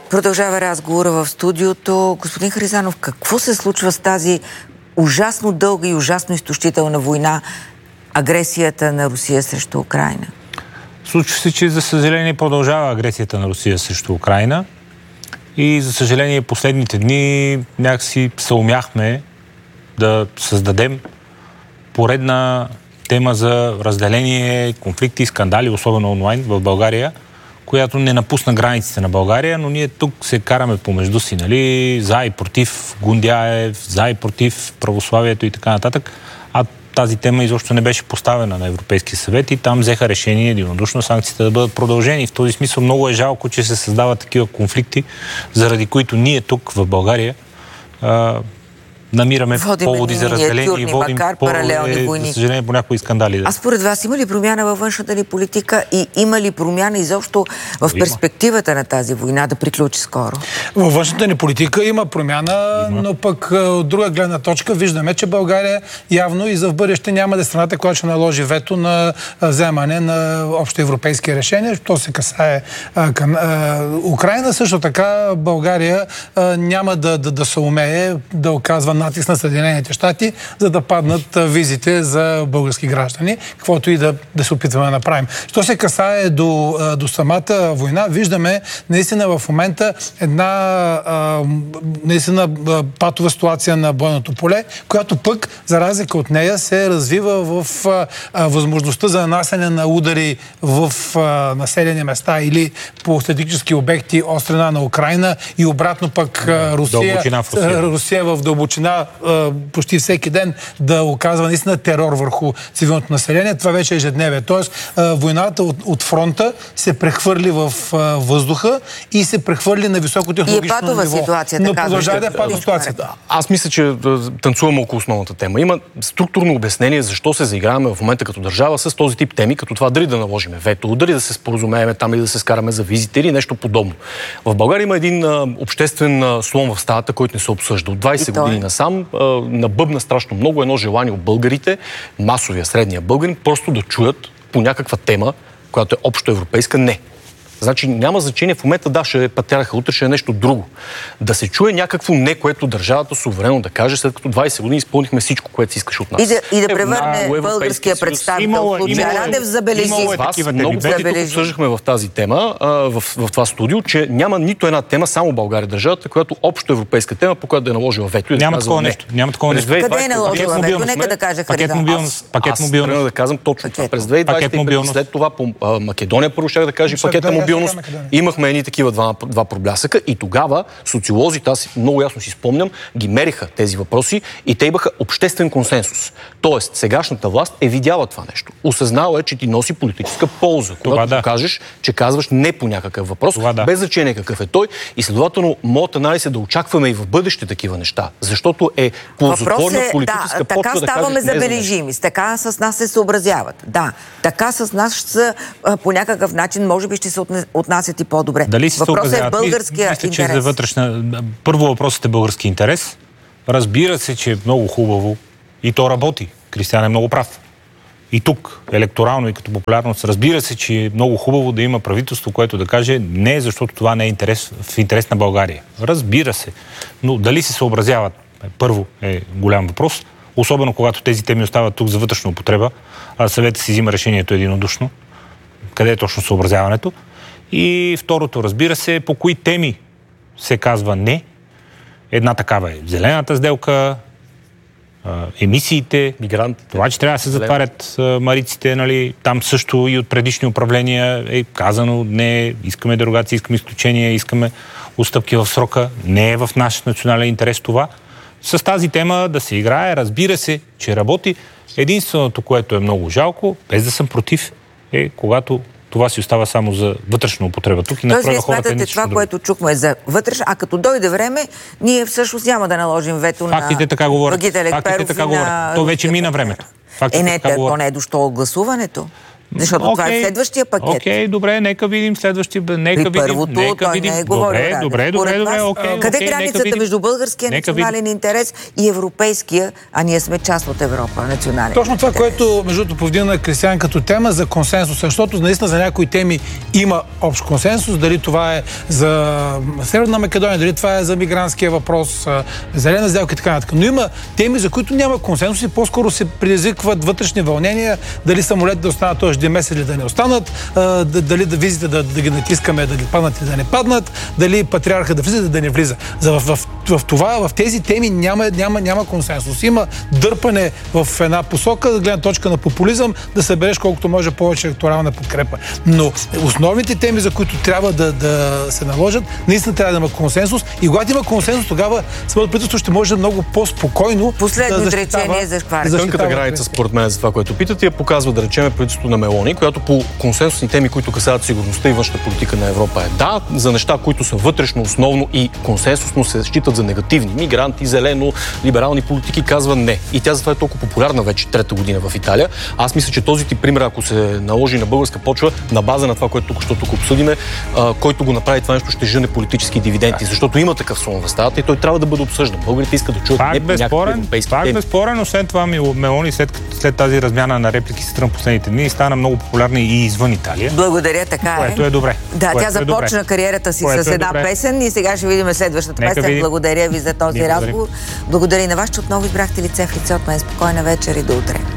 Продължава разговора в студиото. Господин Харизанов, какво се случва с тази ужасно дълга и ужасно изтощителна война, агресията на Русия срещу Украйна? Случва се, че за съжаление продължава агресията на Русия срещу Украйна и за съжаление последните дни някакси съумяхме да създадем поредна тема за разделение, конфликти и скандали, особено онлайн в България, която не напусна границите на България, но ние тук се караме помежду си, нали, за и против Гундяев, за и против православието и така нататък. А тази тема изобщо не беше поставена на Европейския съвет и там взеха решение единодушно санкциите да бъдат продължени. В този смисъл много е жалко, че се създават такива конфликти, заради които ние тук в България намираме поводи за разделение и водим паралелни войни. За съжаление, по някои скандали. А според вас има ли промяна във външната ни политика и има ли промяна изобщо в перспективата на тази война да приключи скоро? Във външната ни политика има промяна, но пък от друга гледна точка виждаме, че България явно и за в бъдеще няма да е страната, която ще наложи вето на вземане на общоевропейски решения. То се касае към Украйна. Също така България няма да се умее да оказва натиск на Съединените щати, за да паднат визите за български граждани, каквото и да се опитваме да направим. Що се касае до самата война, виждаме наистина в момента една наистина патова ситуация на бойното поле, която пък, за разлика от нея, се развива в възможността за нанасяне на удари в населени места или по стратегически обекти от страна на Украйна и обратно пък Русия в дълбочина почти всеки ден да оказва наистина терор върху цивилното население. Това вече е ежедневие. Тоест, войната от фронта се прехвърли в въздуха и се прехвърли на високотехнологично ниво. И е патова ситуация. Но продължава да е патова ситуацията. Аз мисля, че танцуваме около основната тема. Има структурно обяснение защо се заиграваме в момента като държава с този тип теми, като това дали да наложим вето, дали да се споразумеем там или да се скараме за визите или нещо подобно. В България има един обществен слон в стаята, който не се обсъжда. От 20 години насам набъбна страшно много едно желание от българите, масовия, средния българин, просто да чуят по някаква тема, която е общо европейска, не. Значи няма значение в момента, да, ще е патераха, утре ще е нещо друго. Да се чуе някакво не, което държавата суверенно да каже, след като 20 години изпълнихме всичко, което се искаше от нас. И да превърне българския представител Радев забележи. Много пъти обсъждахме в тази тема, в това студио, че няма нито една тема, само България държавата, която общо европейска тема, по която да е наложила вето. Няма такова нещо. Къде е наложила вето? Нека да каже Харизанов. Пакет мобилност. Да казвам точно това. През 2020 след това по Македония първо ще да каже пакета мобилност. Имахме едни такива два проблясъка и тогава социолозите, аз много ясно си спомням, ги мериха тези въпроси и те имаха обществен консенсус. Тоест, сегашната власт е видяла това нещо. Осъзнала е, че ти носи политическа полза. Когато покажеш, че казваш не по някакъв въпрос, без значение какъв е той. И следователно, моят анализ е да очакваме и в бъдеще такива неща. Защото е ползотворна политическа почва да кажеш така ставаме забележими. Така с нас се съобразяват. Да, така с нас са, по някакъв начин, може би ще се отнасят и по-добре. Въпросът е българския интерес. Първо въпросът е български интерес. Разбира се, че е много хубаво и то работи. Кристиан е много прав. И тук, електорално и като популярност, разбира се, че е много хубаво да има правителство, което да каже не, защото това не е в интерес на България. Разбира се. Но дали се съобразяват, първо е голям въпрос. Особено когато тези теми остават тук за вътрешна употреба, а съветът си взима решението единодушно. Къде е точно съобразяването? И второто, разбира се, по кои теми се казва не. Една такава е зелената сделка, емисиите, мигрантите. Това, че трябва да се затварят мариците, нали, там също и от предишни управления е казано не, искаме дерогации, искаме изключения, искаме отстъпки в срока. Не е в наш национален интерес това. С тази тема да се играе, разбира се, че работи. Единственото, което е много жалко, без да съм против, е когато това си остава само за вътрешна употреба. Тук и направя хората смятате, това, което чухме е за вътрешна, а като дойде време, ние всъщност няма да наложим вето фактите така говорят. Фактите така говорят. То вече мина времето. То не е дошло от гласуването. Защото това е следващия пакет. Окей, добре, нека видим следващия. При първото той не е говорил. Добре. Къде е границата между българския национален интерес и европейския, а ние сме част от Европа, национален Точно това, интерес. което между другото повдигна Кристиан като тема за консенсус, защото наистина за някои теми има общ консенсус, дали това е за Северна Македония, дали това е за мигрантския въпрос, зелена сделка и така нататък. Но има теми, за които няма консенсус и по-скоро се предизвикват вътрешни вълнения, дали самолет да останат още един месец или да не останат, дали да визите да ги натискаме, да ги паднат или да не паднат, дали патриарха да влиза, да не влиза. В тези теми няма консенсус. Има дърпане в една посока, да гледна точка на популизъм, да събереш колкото може повече електорална подкрепа. Но основните теми, за които трябва да се наложат, наистина трябва да има консенсус. И когато има консенсус, тогава самото правителство ще може много по-спокойно последно да защитава. изречение за Шкварка. Тънката граница, според мен, за това, което питате, я показва, да речем, правителството на Мелони, която по консенсусни теми, които касаят сигурността и външната политика на Европа е да, за неща, които са вътрешно, основно и консенсусно се считат за негативни. Мигранти, зелено, либерални политики казва не. И тя затова е толкова популярна вече трета година в Италия. Аз мисля, че този тип пример, ако се наложи на българска почва, на база на това, което тук обсъдиме, който го направи това нещо, ще жъне политически дивиденти, защото има такъв слон в стаята и той трябва да бъде обсъждан. Българите искат да чуят не по някакви европейски теми. Безспорен, освен това Мелони след тази размяна на реплики с Тръмп последните дни стана много популярна и извън Италия. Благодаря, така е. Което е добре. Да, тя започна кариерата си с една песен и сега ще видим следващата песен. Благодаря ви за този разговор. Благодаря и на вас, че отново избрахте лице в лице от мен. Спокойна вечер и до утре.